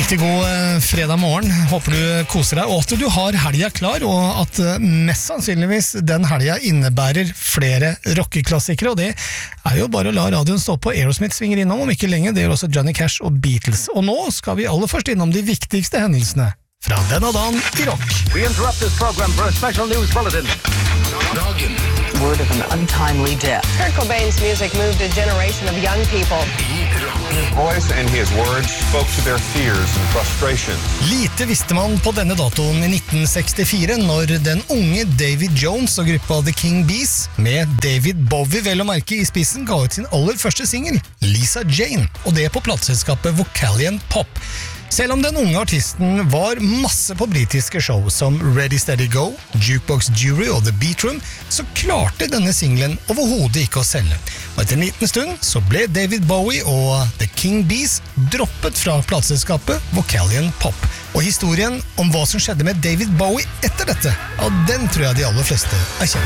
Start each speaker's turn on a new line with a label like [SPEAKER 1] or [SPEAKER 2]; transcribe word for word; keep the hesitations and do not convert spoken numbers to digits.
[SPEAKER 1] Riktig god eh, fredag morgen. Håper du koser deg, og at du har helga klar, og at eh, mest sannsynligvis den helga innebærer flere rockeklassikere, og det er jo bare å la radioen stå på. Aerosmith svinger innom om ikke lenge, det gjør også Johnny Cash og Beatles. Og nå skal vi aller først innom de viktigste hendelsene fra den og dagen i rock.
[SPEAKER 2] We interrupt this program for a special news bulletin.
[SPEAKER 3] Dagen.
[SPEAKER 4] Word of an untimely death.
[SPEAKER 5] Kurt Cobain's music moved a generation of young people.
[SPEAKER 3] I rock.
[SPEAKER 6] Voice and his words spoke to their fears and frustrations.
[SPEAKER 1] Lite visste man på denne datoen i nitten sekstifire, når den unge David Jones og gruppa The King Bees, med David Bowie vel å merke i spissen, ga ut sin aller første single, Lisa Jane, og det på plateselskapet Vocalion Pop. Selv om den unge artisten var masse på britiske show som Ready Steady Go, Jukebox Jury og The Beat Room, så klarte denne singlen overhodet ikke å selge. Og etter en liten stund så ble David Bowie og The King Bees droppet fra plateselskapet Vocalion Pop. Og historien om hva som skjedde med David Bowie etter dette, ja, den tror jeg de aller fleste er kjent.